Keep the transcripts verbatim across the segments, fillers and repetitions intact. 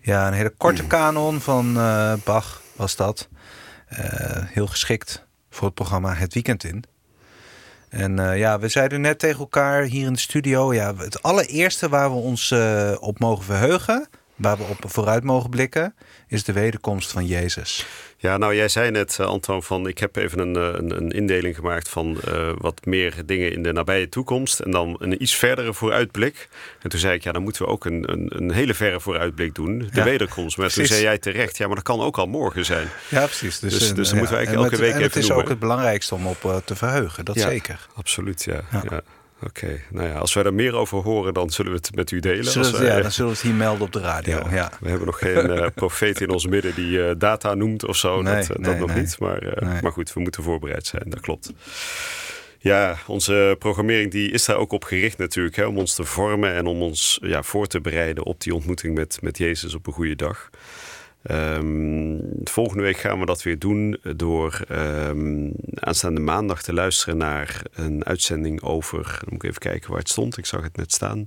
Ja, een hele korte kanon van uh, Bach was dat. Uh, heel geschikt voor het programma Het Weekend in. En uh, ja, we zeiden net tegen elkaar hier in de studio... ja, het allereerste waar we ons uh, op mogen verheugen... waar we op vooruit mogen blikken... is de wederkomst van Jezus. Ja, nou, jij zei net, uh, Antoine, van ik heb even een, een, een indeling gemaakt van uh, wat meer dingen in de nabije toekomst en dan een iets verdere vooruitblik. En toen zei ik, ja, dan moeten we ook een, een, een hele verre vooruitblik doen, de ja, wederkomst. Maar precies. Toen zei jij terecht, ja, maar dat kan ook al morgen zijn. Ja, precies. Dus, dus, dus dan ja, moeten we eigenlijk elke het, week even En het is noemen. ook het belangrijkste om op uh, te verheugen, dat ja, zeker. Absoluut, ja. ja. ja. Oké, okay. Nou ja, als wij er meer over horen, dan zullen we het met u delen. Zullen als wij, wij, ja, dan zullen we het hier melden op de radio. Ja. Ja. We hebben nog geen uh, profeet in ons midden die uh, data noemt of zo. Nee, dat uh, nee, dat nog nee. niet. Maar, uh, nee. maar goed, we moeten voorbereid zijn, dat klopt. Ja, onze programmering die is daar ook op gericht natuurlijk. Hè, om ons te vormen en om ons ja, voor te bereiden op die ontmoeting met, met Jezus op een goede dag. Um, volgende week gaan we dat weer doen door um, aanstaande maandag te luisteren naar een uitzending over, dan moet ik even kijken waar het stond, ik zag het net staan.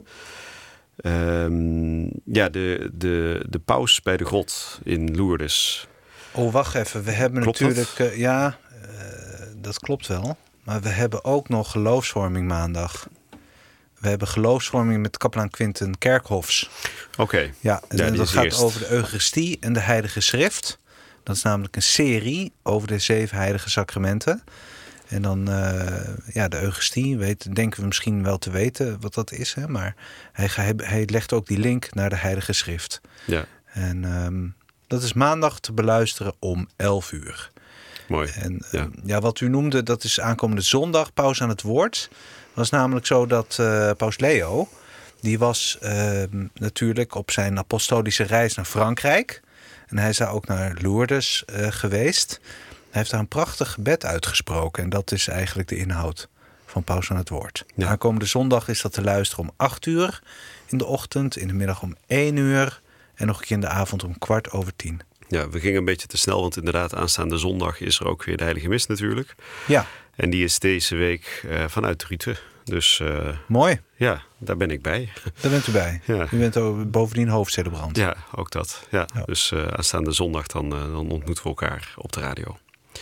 Um, ja, de, de, de paus bij de grot in Lourdes. Oh, wacht even, we hebben klopt natuurlijk, dat? Uh, ja, uh, dat klopt wel, maar we hebben ook nog geloofsvorming maandag. We hebben geloofsvorming met kapelaan Quinten Kerkhofs. Oké. Okay. Ja, ja, en dat gaat eerst. over de Eucharistie en de Heilige Schrift. Dat is namelijk een serie over de zeven heilige sacramenten. En dan, uh, ja, de Eucharistie, weet, denken we misschien wel te weten wat dat is. Hè? Maar hij, hij, hij legt ook die link naar de Heilige Schrift. Ja. En um, dat is maandag te beluisteren om elf uur. Mooi. En ja. Um, ja, wat u noemde, dat is aankomende zondag, paus aan het woord. Het was namelijk zo dat uh, paus Leo, die was uh, natuurlijk op zijn apostolische reis naar Frankrijk. En hij is daar ook naar Lourdes uh, geweest. Hij heeft daar een prachtig gebed uitgesproken. En dat is eigenlijk de inhoud van paus aan het woord. Ja. Aankomende zondag is dat te luisteren om acht uur in de ochtend, in de middag om één uur en nog een keer in de avond om kwart over tien. Ja, we gingen een beetje te snel, want inderdaad aanstaande zondag is er ook weer de Heilige Mis natuurlijk. Ja. En die is deze week uh, vanuit Druten. Dus, uh, mooi. Ja, daar ben ik bij. Daar bent u bij. Ja. U bent ook bovendien hoofdcelebrant. Ja, ook dat. Ja. Ja. Dus uh, aanstaande zondag dan, uh, dan ontmoeten we elkaar op de radio.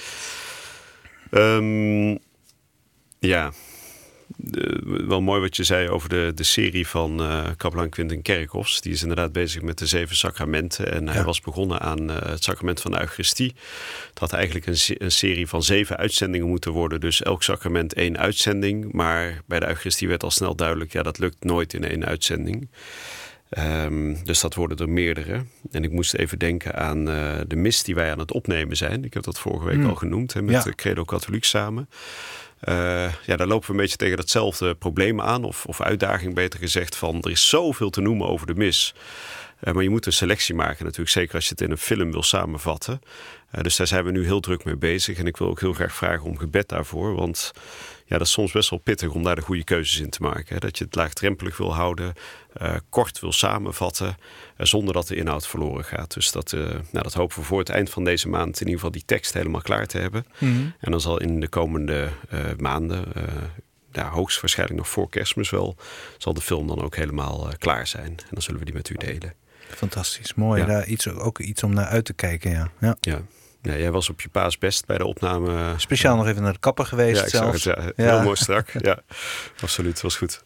Um, ja, de, wel mooi wat je zei over de, de serie van uh, kapelaan Quinten Kerkhofs. Die is inderdaad bezig met de zeven sacramenten. En ja. hij was begonnen aan uh, het sacrament van de Eucharistie. Het had eigenlijk een, een serie van zeven uitzendingen moeten worden. Dus elk sacrament één uitzending. Maar bij de Eucharistie werd al snel duidelijk, ja, dat lukt nooit in één uitzending. Um, dus dat worden er meerdere. En ik moest even denken aan uh, de mis die wij aan het opnemen zijn. Ik heb dat vorige week mm. al genoemd, hè, met ja. de Credo Katholiek samen. Uh, ja, daar lopen we een beetje tegen datzelfde probleem aan. Of, of uitdaging beter gezegd van, er is zoveel te noemen over de mis. Uh, maar je moet een selectie maken natuurlijk. Zeker als je het in een film wil samenvatten. Uh, dus daar zijn we nu heel druk mee bezig. En ik wil ook heel graag vragen om gebed daarvoor. Want ja, dat is soms best wel pittig om daar de goede keuzes in te maken. Hè? Dat je het laagdrempelig wil houden. Uh, kort wil samenvatten. Uh, zonder dat de inhoud verloren gaat. Dus dat, uh, nou, dat hopen we voor het eind van deze maand in ieder geval die tekst helemaal klaar te hebben. Mm-hmm. En dan zal in de komende uh, maanden, uh, ja, hoogstwaarschijnlijk nog voor Kerstmis wel, zal de film dan ook helemaal uh, klaar zijn. En dan zullen we die met u delen. Fantastisch, mooi. Ja. Daar iets, ook iets om naar uit te kijken, ja. Ja. ja. Ja, jij was op je paas best bij de opname. Speciaal nog even naar de kapper geweest. Ja, ik zelfs. zag het. Ja. Ja. Heel mooi strak. Ja, absoluut. Was goed.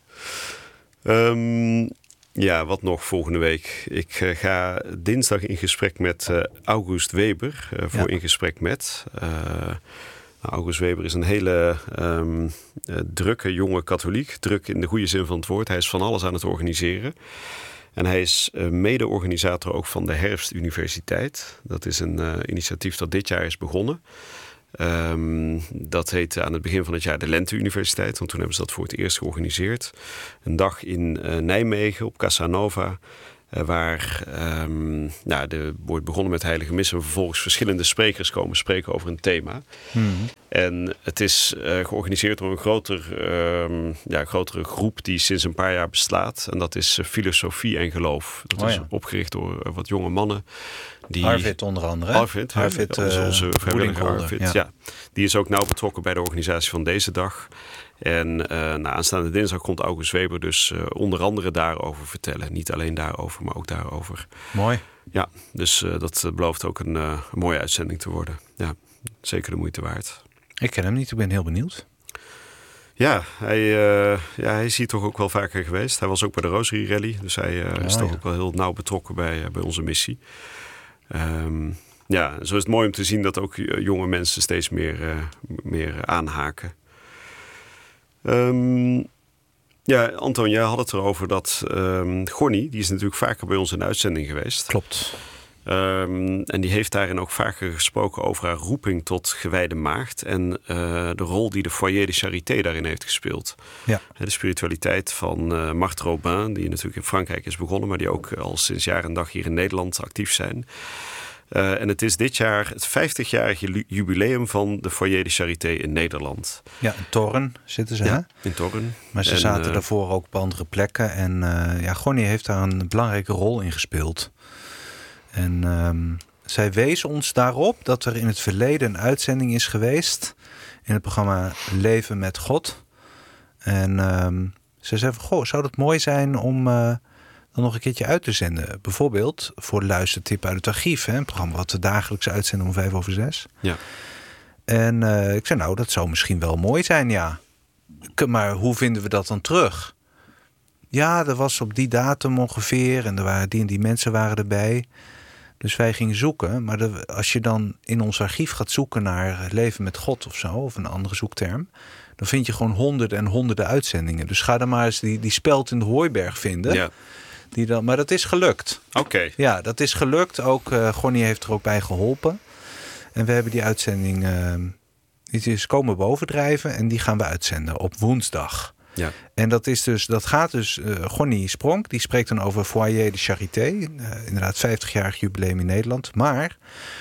Um, ja, wat nog volgende week? Ik uh, ga dinsdag in gesprek met uh, August Weber. Uh, voor ja. In gesprek met. Uh, nou, August Weber is een hele um, uh, drukke jonge katholiek. Druk in de goede zin van het woord. Hij is van alles aan het organiseren. En hij is uh, mede-organisator ook van de Herfstuniversiteit. Dat is een uh, initiatief dat dit jaar is begonnen. Um, dat heette aan het begin van het jaar de Lente-universiteit. Want toen hebben ze dat voor het eerst georganiseerd. Een dag in uh, Nijmegen op Casanova. Uh, waar um, nou, de, wordt begonnen met heilige mis. En vervolgens verschillende sprekers komen spreken over een thema. Hmm. En het is uh, georganiseerd door een groter, uh, ja, grotere groep die sinds een paar jaar bestaat. En dat is uh, Filosofie en Geloof. Dat oh, is ja. opgericht door uh, wat jonge mannen. Die... Arvid onder andere. Arvid, Arvid uh, onze vrijwilliger Arvid. Ja. Ja. Die is ook nauw betrokken bij de organisatie van deze dag. En uh, nou, aanstaande dinsdag komt August Weber dus uh, onder andere daarover vertellen. Niet alleen daarover, maar ook daarover. Mooi. Ja, dus uh, dat belooft ook een, uh, een mooie uitzending te worden. Ja, zeker de moeite waard. Ik ken hem niet, ik ben heel benieuwd. Ja, hij, uh, ja, hij is hier toch ook wel vaker geweest. Hij was ook bij de Rosary Rally, dus hij uh, is oh, toch ja. ook wel heel nauw betrokken bij, uh, bij onze missie. Um, ja, zo is het mooi om te zien dat ook jonge mensen steeds meer, uh, meer aanhaken. Um, ja, Anton, jij had het erover dat um, Gonnie, die is natuurlijk vaker bij ons in de uitzending geweest. Klopt. Um, en die heeft daarin ook vaker gesproken over haar roeping tot gewijde maagd en uh, de rol die de Foyer de Charité daarin heeft gespeeld. Ja. De spiritualiteit van uh, Marthe Robin, die natuurlijk in Frankrijk is begonnen, maar die ook al sinds jaar en dag hier in Nederland actief zijn. Uh, en het is dit jaar het vijftigjarige jubileum van de Foyer de Charité in Nederland. Ja, in Torren zitten ze, ja, hè? in Torren. Maar ze en, zaten uh, daarvoor ook op andere plekken. En uh, ja, Gonnie heeft daar een belangrijke rol in gespeeld. En um, zij wees ons daarop dat er in het verleden een uitzending is geweest in het programma Leven met God. En um, ze zei van, goh, zou het mooi zijn om uh, dan nog een keertje uit te zenden? Bijvoorbeeld voor luistertip uit het archief, hè? Een programma wat we dagelijks uitzenden om vijf over zes. Ja. En uh, ik zei, nou, dat zou misschien wel mooi zijn, ja. Maar hoe vinden we dat dan terug? Ja, dat was op die datum ongeveer en er waren die en die mensen waren erbij. Dus wij gingen zoeken. Maar de, als je dan in ons archief gaat zoeken naar Leven met God of zo, of een andere zoekterm, dan vind je gewoon honderden en honderden uitzendingen. Dus ga dan maar eens die, die speld in de hooiberg vinden. Ja. Die dan, maar dat is gelukt. Oké. Okay. Ja, dat is gelukt. Ook uh, Gonnie heeft er ook bij geholpen. En we hebben die uitzending uh, die is komen bovendrijven en die gaan we uitzenden op woensdag. Ja. En dat is dus, dat gaat dus, uh, Gonnie Spronk, die spreekt dan over Foyer de Charité. Uh, inderdaad, vijftigjarig jubileum in Nederland. Maar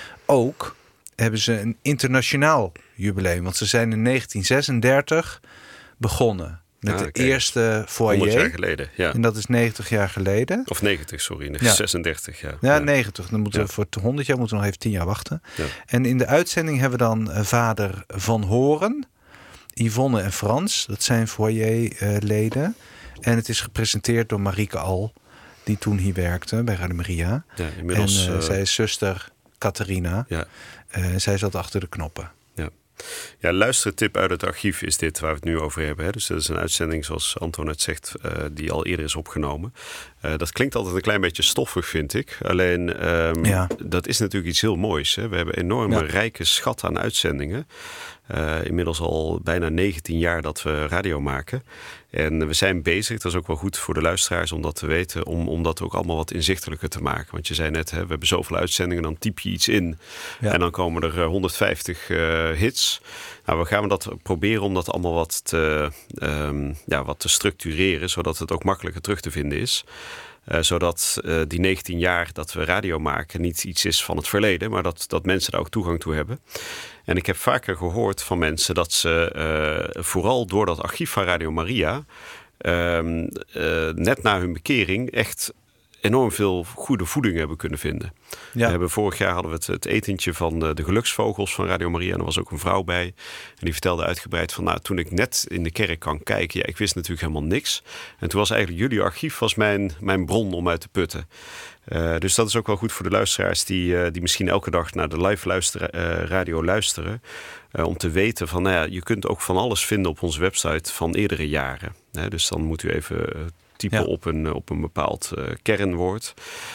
ook hebben ze een internationaal jubileum. Want ze zijn in negentien zesendertig begonnen met ah, de okay. eerste Foyer. honderd jaar geleden, ja. En dat is negentig jaar geleden. Of negentig, sorry. Ja. zesendertig, ja. Ja, negentig. Dan moeten ja. we voor honderd jaar moeten we nog even tien jaar wachten. Ja. En in de uitzending hebben we dan uh, vader Van Horen, Yvonne en Frans, dat zijn Foyer-leden. En het is gepresenteerd door Marieke Al, die toen hier werkte bij Radio Maria. Ja, inmiddels, en uh, uh, zij is zuster Catharina. Ja. Uh, zij zat achter de knoppen. Ja. Ja, luistertip uit het archief is dit waar we het nu over hebben. Hè. Dus dat is een uitzending, zoals Anton net zegt, uh, die al eerder is opgenomen. Uh, dat klinkt altijd een klein beetje stoffig, vind ik. Alleen, um, ja. dat is natuurlijk iets heel moois. Hè. We hebben een enorme ja. rijke schat aan uitzendingen. Uh, inmiddels al bijna negentien jaar dat we radio maken. En we zijn bezig, dat is ook wel goed voor de luisteraars om dat te weten, om, om dat ook allemaal wat inzichtelijker te maken. Want je zei net, hè, we hebben zoveel uitzendingen, dan typ je iets in ja. en dan komen er honderdvijftig uh, hits. Nou, we gaan dat proberen om dat allemaal wat te, um, ja, wat te structureren, zodat het ook makkelijker terug te vinden is. Uh, zodat uh, die negentien jaar dat we radio maken niet iets is van het verleden, maar dat, dat mensen daar ook toegang toe hebben. En ik heb vaker gehoord van mensen dat ze uh, vooral door dat archief van Radio Maria uh, uh, net na hun bekering echt enorm veel goede voeding hebben kunnen vinden. Ja. We hebben, vorig jaar hadden we het, het etentje van de, de geluksvogels van Radio Maria. En er was ook een vrouw bij. En die vertelde uitgebreid van, nou, toen ik net in de kerk kan kijken, ja, ik wist natuurlijk helemaal niks. En toen was eigenlijk jullie archief was mijn, mijn bron om uit te putten. Uh, dus dat is ook wel goed voor de luisteraars die, uh, die misschien elke dag naar de live luisteren, uh, radio luisteren. Uh, om te weten van, nou ja, je kunt ook van alles vinden op onze website van eerdere jaren. Uh, dus dan moet u even uh, typen ja. op, een, op een bepaald uh, kernwoord.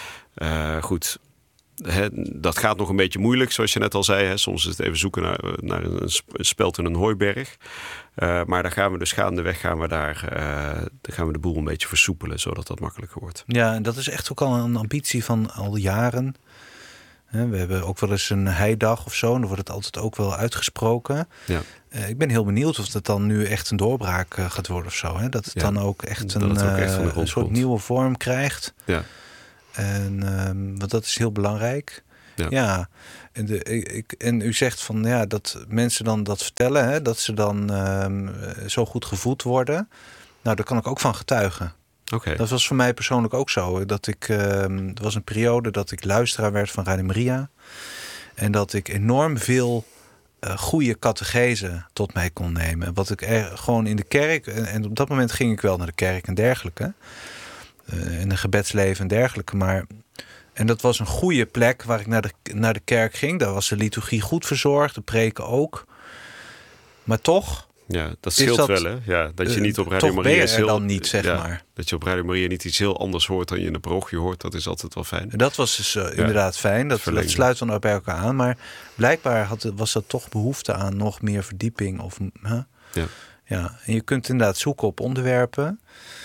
Uh, goed, hè, dat gaat nog een beetje moeilijk, zoals je net al zei. Hè. Soms is het even zoeken naar, naar een speld in een hooiberg. Uh, maar daar gaan we dus gaandeweg gaan we daar, uh, dan gaan we de boel een beetje versoepelen, zodat dat makkelijker wordt. Ja, en dat is echt ook al een ambitie van al jaren. We hebben ook wel eens een heidag of zo, en dan wordt het altijd ook wel uitgesproken. Ja. Uh, ik ben heel benieuwd of dat dan nu echt een doorbraak uh, gaat worden of zo. Hè? Dat het ja. dan ook echt een, ook echt uh, een soort nieuwe vorm krijgt. Ja. En, uh, want dat is heel belangrijk. Ja. ja. En, de, ik, en u zegt van ja, dat mensen dan dat vertellen, hè, dat ze dan uh, zo goed gevoed worden. Nou, daar kan ik ook van getuigen. Okay. Dat was voor mij persoonlijk ook zo. Dat ik, uh, er was een periode dat ik luisteraar werd van Radio Maria. En dat ik enorm veel uh, goede catechese tot mij kon nemen. Wat ik er gewoon in de kerk... En, en op dat moment ging ik wel naar de kerk en dergelijke. Uh, in een gebedsleven en dergelijke. Maar, en dat was een goede plek waar ik naar de, naar de kerk ging. Daar was de liturgie goed verzorgd, de preken ook. Maar toch... Ja, dat scheelt dat, wel, hè? Ja, dat je niet op Radio toch Maria ben je is heel, dan niet, zeg ja, maar. Dat je op Radio Maria niet iets heel anders hoort dan je in de parochie hoort. Dat is altijd wel fijn. En dat was dus uh, ja, inderdaad fijn. Dat, dat sluit dan ook bij elkaar aan. Maar blijkbaar had, was er toch behoefte aan nog meer verdieping. Of, huh? ja. Ja, en je kunt inderdaad zoeken op onderwerpen.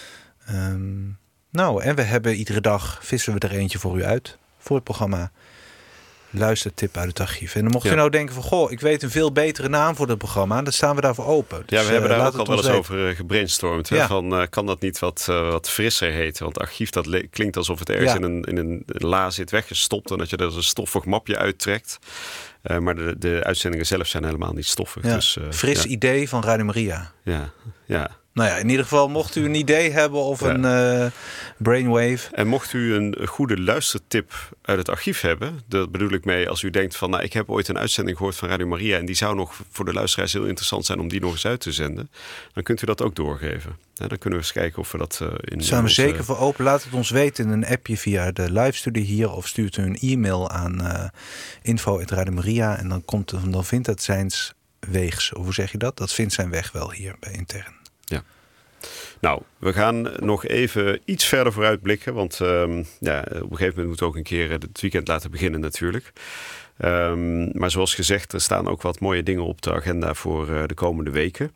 Um, nou, en we hebben iedere dag, vissen we er eentje voor u uit. Voor het programma Luistertip uit het archief. En dan mocht ja. je nou denken van... goh, ik weet een veel betere naam voor het programma. Dan staan we daarvoor open. Dus, ja, we hebben uh, daar ook al wel eens weten. over gebrainstormd. Hè? Ja. Van, uh, kan dat niet wat, uh, wat frisser heten? Want archief, dat le- klinkt alsof het ergens ja. in, een, in een la zit weggestopt... en dat je er een stoffig mapje uittrekt. Uh, maar de, de uitzendingen zelf zijn helemaal niet stoffig. Ja. Dus, uh, Fris ja. idee van Radio Maria. Ja, ja. Nou ja, in ieder geval mocht u een idee hebben of ja. een uh, brainwave. En mocht u een goede luistertip uit het archief hebben... dat bedoel ik mee als u denkt van... nou, ik heb ooit een uitzending gehoord van Radio Maria... en die zou nog voor de luisteraars heel interessant zijn om die nog eens uit te zenden... dan kunt u dat ook doorgeven. Ja, dan kunnen we eens kijken of we dat uh, in... Daar zijn we onze... zeker voor open. Laat het ons weten in een appje via de live-studie hier... of stuurt u een e-mail aan uh, info at Radio Maria... en dan, komt, dan vindt het zijns weegs. Hoe zeg je dat? Dat vindt zijn weg wel hier bij Intern. Ja. Nou, we gaan nog even iets verder vooruitblikken. Want um, ja, op een gegeven moment moet ook een keer het weekend laten beginnen natuurlijk. Um, maar zoals gezegd, er staan ook wat mooie dingen op de agenda voor uh, de komende weken.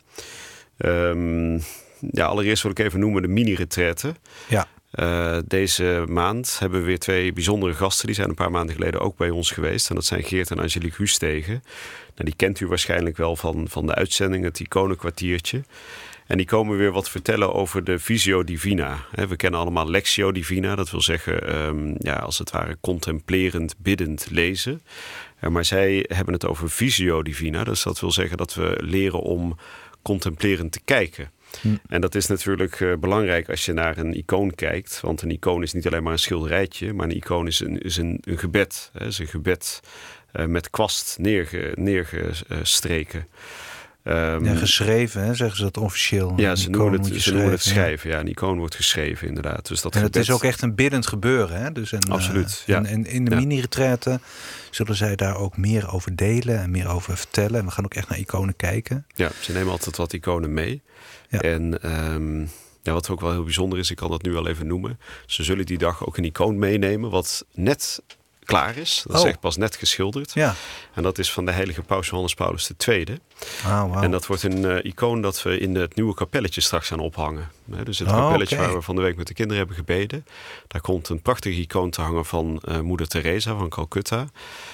Um, ja, allereerst wil ik even noemen de mini-retraite. Ja. Uh, deze maand hebben we weer twee bijzondere gasten. Die zijn een paar maanden geleden ook bij ons geweest. En dat zijn Geert en Angelique Hustegen. Nou, die kent u waarschijnlijk wel van, van de uitzending, het Iconenkwartiertje. En die komen weer wat vertellen over de Visio Divina. We kennen allemaal Lectio Divina. Dat wil zeggen, um, ja, als het ware contemplerend, biddend lezen. Maar zij hebben het over Visio Divina. Dus dat wil zeggen dat we leren om contemplerend te kijken. Hm. En dat is natuurlijk uh, belangrijk als je naar een icoon kijkt. Want een icoon is niet alleen maar een schilderijtje. Maar een icoon is een, is een, een gebed. Het is een gebed uh, met kwast neerge, neergestreken. Um, ja, geschreven, hè, zeggen ze dat officieel. Ja, ze noemen het, ze noemen het schrijven. Ja, een icoon wordt geschreven, inderdaad. Dus dat en gebed... het is ook echt een biddend gebeuren. Hè? Dus een, Absoluut, uh, ja. En, en in de ja. mini-retraite zullen zij daar ook meer over delen en meer over vertellen. En we gaan ook echt naar iconen kijken. Ja, ze nemen altijd wat iconen mee. Ja. En um, ja, wat ook wel heel bijzonder is, ik kan dat nu al even noemen. Ze zullen die dag ook een icoon meenemen wat net klaar is. Dat is oh. echt pas net geschilderd. Ja. En dat is van de heilige paus Johannes Paulus de Tweede. Ah, wow. En dat wordt een uh, icoon dat we in het nieuwe kapelletje straks gaan ophangen. He, dus het oh, kapelletje okay. waar we van de week met de kinderen hebben gebeden. Daar komt een prachtige icoon te hangen van uh, moeder Teresa van Calcutta.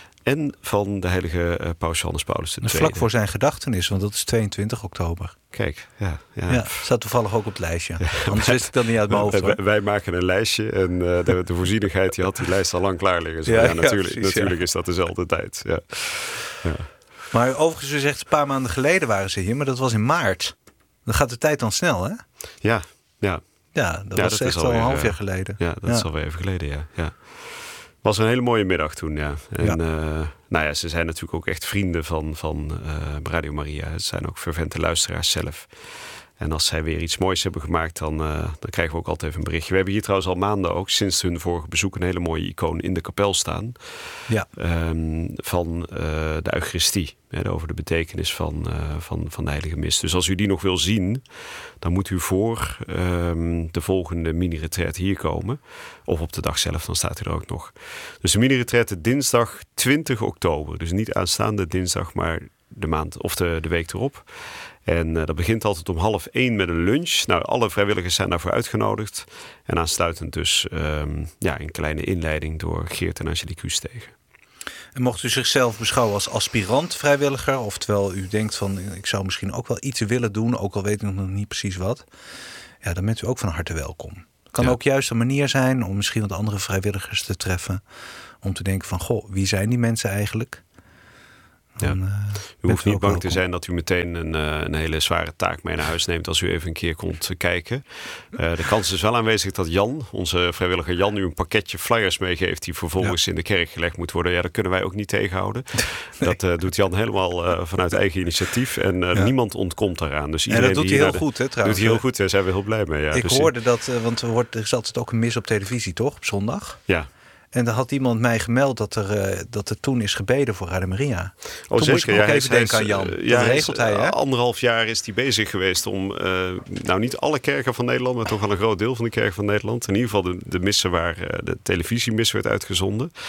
En van de heilige uh, paus Johannes Paulus de Tweede. Vlak voor zijn gedachtenis, want dat is tweeëntwintig oktober. Kijk, ja. Ja, ja staat toevallig ook op het lijstje. Ja, Anders wist ik dat niet uit mijn hoofd. Wij, wij maken een lijstje en uh, de, de voorzienigheid die had die lijst al lang klaar liggen. Zo, ja, ja, natuurlijk, ja, precies, natuurlijk ja. is dat dezelfde tijd. Ja. Ja. Maar overigens, u zegt een paar maanden geleden waren ze hier, maar dat was in maart. Dan gaat de tijd dan snel, hè? Ja, ja. Ja, dat ja, was dat echt al al een weer, half ja. jaar geleden. Ja, dat ja. is alweer even geleden, ja. ja. Was een hele mooie middag toen, ja. En ja. Uh, nou ja, ze zijn natuurlijk ook echt vrienden van, van uh, Radio Maria. Ze zijn ook fervente luisteraars zelf. En als zij weer iets moois hebben gemaakt, dan, uh, dan krijgen we ook altijd even een berichtje. We hebben hier trouwens al maanden ook, sinds hun vorige bezoek, een hele mooie icoon in de kapel staan. Ja. Um, van uh, de Eucharistie. Hè, over de betekenis van, uh, van, van de Heilige Mis. Dus als u die nog wil zien, dan moet u voor um, de volgende mini-retraite hier komen. Of op de dag zelf, dan staat u er ook nog. Dus de mini-retraite dinsdag twintig oktober. Dus niet aanstaande dinsdag, maar de maand of de, de week erop. En uh, dat begint altijd om half één met een lunch. Nou, alle vrijwilligers zijn daarvoor uitgenodigd. En aansluitend dus um, ja, een kleine inleiding door Geert en Angelique Hustegen. En mocht u zichzelf beschouwen als aspirant vrijwilliger, oftewel u denkt van ik zou misschien ook wel iets willen doen, ook al weet ik nog niet precies wat, ja, dan bent u ook van harte welkom. Het kan ja. ook juist een manier zijn om misschien wat andere vrijwilligers te treffen, om te denken van goh, wie zijn die mensen eigenlijk? Dan, ja. uh, u hoeft niet bang te zijn dat u meteen een, uh, een hele zware taak mee naar huis neemt als u even een keer komt kijken. Uh, de kans is wel aanwezig dat Jan, onze vrijwilliger Jan, u een pakketje flyers meegeeft die vervolgens ja. in de kerk gelegd moet worden. Ja, dat kunnen wij ook niet tegenhouden. Nee. Dat uh, doet Jan helemaal uh, vanuit eigen initiatief en uh, ja. niemand ontkomt daaraan. Dus iedereen en dat doet hij heel goed, hè, trouwens. Dat doet hij heel goed, daar zijn we heel blij mee. Ja. Ik dus hoorde dat, uh, want er, wordt, er is altijd ook een mis op televisie, toch? Op zondag. Ja. En dan had iemand mij gemeld dat er, uh, dat er toen is gebeden voor Radio Maria. Oh, toen zeker. moest ik ook ja, even denken aan Jan. Uh, ja, dat regelt hij, hij, hè? Anderhalf jaar is hij bezig geweest om, uh, nou niet alle kerken van Nederland, maar toch wel een groot deel van de kerken van Nederland. In ieder geval de, de missen waar uh, de televisiemiss werd uitgezonden.